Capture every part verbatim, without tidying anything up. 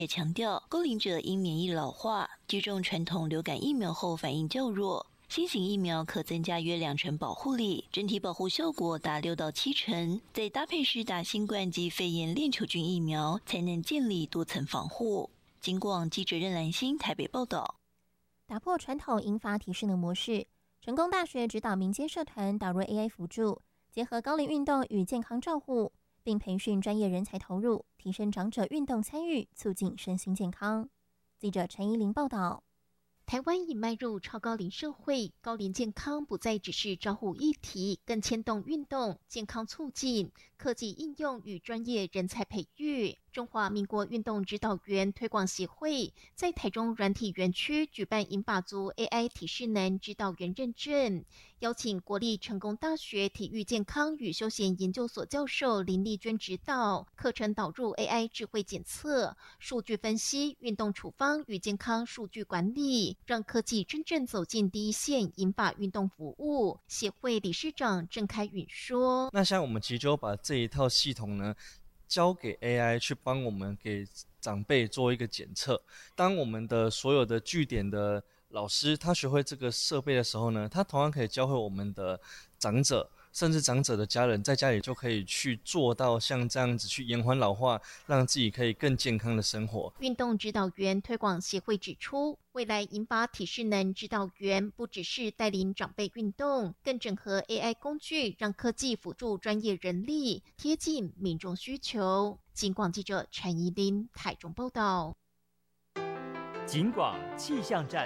也强调，高龄者因免疫老化，接种传统流感疫苗后反应较弱，新型疫苗可增加约两成保护力，整体保护效果达六到七成。再搭配施打新冠及肺炎链球菌疫苗，才能建立多层防护。警广记者任兰心台北报道。 打破传统银发体适能模式，成功大学指导民间社团导入 A I 辅助，结合高龄运动与健康照护，并培训专业人才投入，提升长者运动参与，促进身心健康。记者陈怡玲报道。 台湾已迈入超高龄社会，高龄健康不再只是照护议题，更牵动运动、健康促进、科技应用与专业人才培育。中华民国运动指导员推广协会在台中软体园区举办银发族 A I 体适能指导员认证，邀请国立成功大学体育健康与休闲研究所教授林丽娟指导，课程导入 A I 智慧检测、数据分析、运动处方与健康数据管理，让科技真正走进第一线银发运动服务。协会理事长郑开允说：“ 那像我们其实就把这一套系统呢，交给 A I 去帮我们给长辈做一个检测。当我们的所有的据点的老师他学会这个设备的时候呢，他同样可以教会我们的长者，甚至长者的家人，在家里就可以去做到像这样子去延缓老化，让自己可以更健康的生活。” 运动指导员推广协会指出，未来银发体适能指导员不只是带领长辈运动，更整合 A I 工具，让科技辅助专业人力，贴近民众需求。警广记者陈怡琳台中报道。 警广气象站。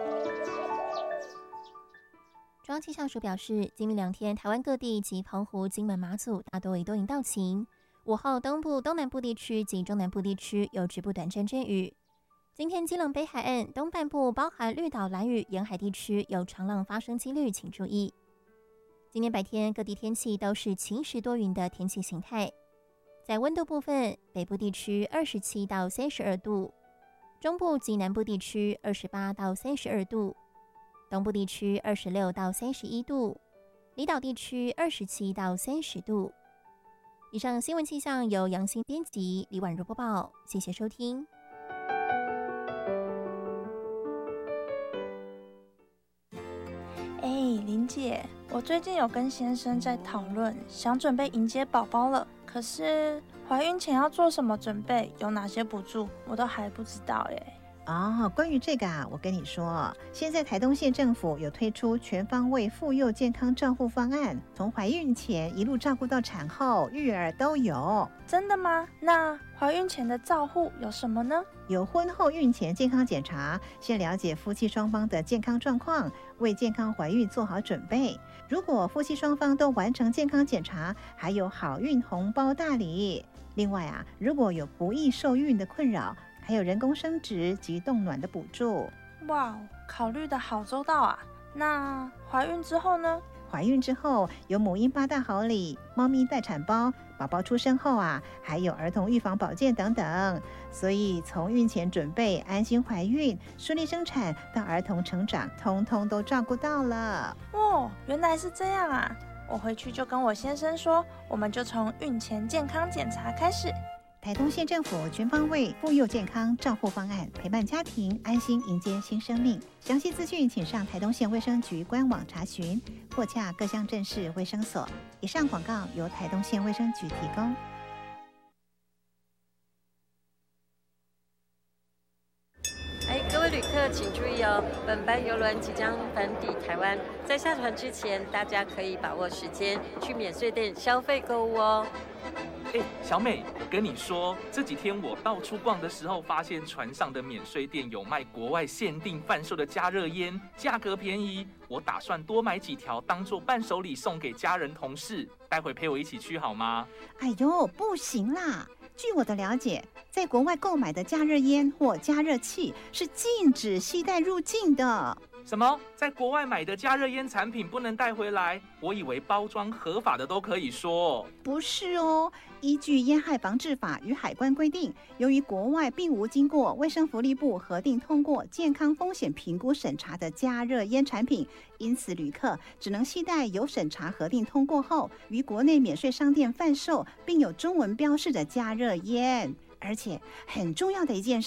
中央气象署表示，今明两天台湾各地及澎湖、金门、马祖大多为多云到晴，午后东部、东南部地区及中南部地区有局部短暂阵雨。今天基隆北海岸东半部包含绿岛、兰屿沿海地区有长浪发生几率，请注意。今天白天各地天气都是晴时多云的天气形态。在温度部分，北部地区二十七到三十二度，中部及南部地区二十八到三十二度，东部地区二十六到三十一度，离岛地区二十七到三十度。以上新闻气象由杨欣编辑，李婉如播报，谢谢收听。 哎，林姐，我最近有跟先生在讨论，想准备迎接宝宝了，可是怀孕前要做什么准备，有哪些补助，我都还不知道耶。 哦，关于这个啊，我跟你说，现在台东县政府有推出全方位妇幼健康照护方案，从怀孕前一路照顾到产后、育儿都有。 真的吗？那怀孕前的照护有什么呢？ 有婚后孕前健康检查，先了解夫妻双方的健康状况，为健康怀孕做好准备。如果夫妻双方都完成健康检查，还有好运红包大礼。另外啊，如果有不易受孕的困扰，还有人工生殖及冻卵的补助。 哇，考虑的好周到啊！那怀孕之后呢？ 怀孕之后有母婴八大好礼、猫咪待产包，宝宝出生后啊，还有儿童预防保健等等。所以从孕前准备、安心怀孕、顺利生产到儿童成长，通通都照顾到了。 哦，原来是这样啊！我回去就跟我先生说，我们就从孕前健康检查开始。 台东县政府全方位妇幼健康照护方案，陪伴家庭安心迎接新生命。详细资讯请上台东县卫生局官网查询，或洽各乡镇市卫生所。以上广告由台东县卫生局提供。 哎，各位旅客请注意哦，本班邮轮即将返抵台湾，在下船之前，大家可以把握时间去免税店消费购物哦。 哎，小美，我跟你说，这几天我到处逛的时候，发现船上的免税店有卖国外限定贩售的加热烟，价格便宜。我打算多买几条当做伴手礼送给家人同事，待会陪我一起去好吗？ 哎呦，不行啦！据我的了解，在国外购买的加热烟或加热器是禁止携带入境的。 什么？在国外买的加热烟产品不能带回来？我以为包装合法的都可以说。 不是哦，依据烟害防治法与海关规定，由于国外并无经过卫生福利部核定通过健康风险评估审查的加热烟产品，因此旅客只能携带有审查核定通过后于国内免税商店贩售并有中文标示的加热烟。而且很重要的一件事